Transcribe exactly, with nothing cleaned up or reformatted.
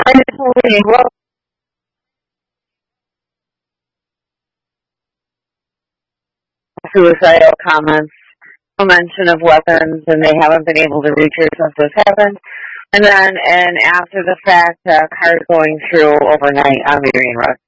Definitely. Well, suicidal comments, no mention of weapons, and they haven't been able to reach her since this happened. And then, and after the fact, uh, cars going through overnight on Marion Road.